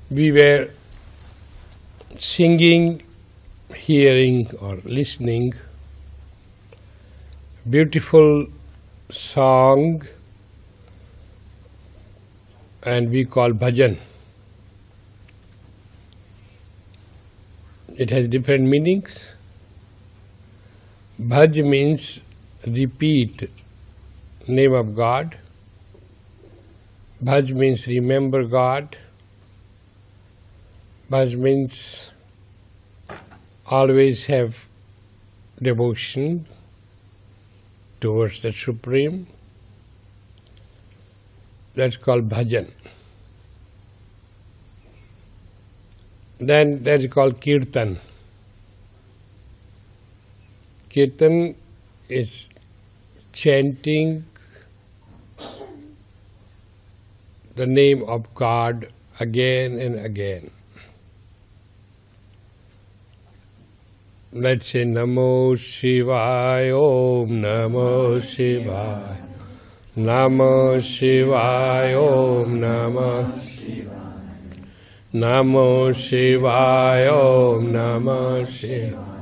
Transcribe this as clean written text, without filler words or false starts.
We were singing, hearing or listening beautiful song, and we call bhajan. It has different meanings. Bhaj means repeat name of God. Bhaj means remember God. Bhaj means always have devotion towards the Supreme. That's called bhajan. Then that is called kirtan. Kirtan is chanting the name of God again and again. Let's say Namo Shivaya, Om Namo Shivaya, Namo Shivaya, Om Namo Shivaya, Namo Shivaya, Om Namo Shivaya.